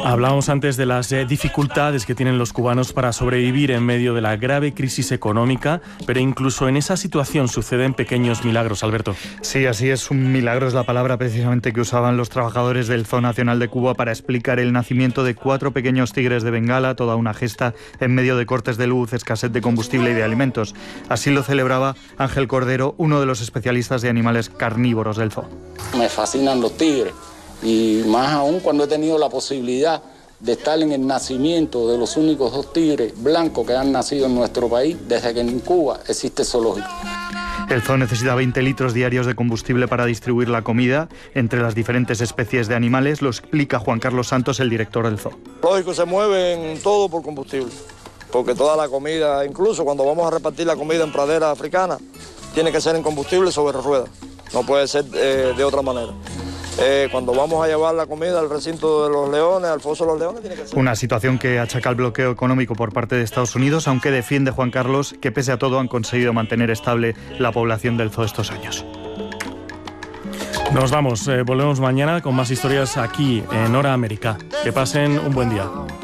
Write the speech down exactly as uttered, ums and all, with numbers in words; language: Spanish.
Hablábamos antes de las eh, dificultades que tienen los cubanos para sobrevivir en medio de la grave crisis económica, pero incluso en esa situación suceden pequeños milagros, Alberto. Sí, así es, un milagro es la palabra precisamente que usaban los trabajadores del Zoo Nacional de Cuba para explicar el nacimiento de cuatro pequeños tigres de Bengala, toda una gesta en medio de cortes de luz, escasez de combustible y de alimentos. Así lo celebraba Ángel Cordero, uno de los especialistas de animales carnívoros del zoo. Me fascinan los tigres. Y más aún cuando he tenido la posibilidad de estar en el nacimiento de los únicos dos tigres blancos que han nacido en nuestro país desde que en Cuba existe zoológico. El zoo necesita veinte litros diarios de combustible para distribuir la comida entre las diferentes especies de animales, lo explica Juan Carlos Santos, el director del zoo. Lógico, se mueven todo por combustible, porque toda la comida, incluso cuando vamos a repartir la comida en pradera africana, tiene que ser en combustible sobre ruedas, no puede ser eh, de otra manera. Eh, cuando vamos a llevar la comida al recinto de los leones, al foso de los leones, tiene que ser. Una situación que achaca el bloqueo económico por parte de Estados Unidos, aunque defiende Juan Carlos que pese a todo han conseguido mantener estable la población del zoo estos años. Nos vamos, eh, volvemos mañana con más historias aquí en Hora América. Que pasen un buen día.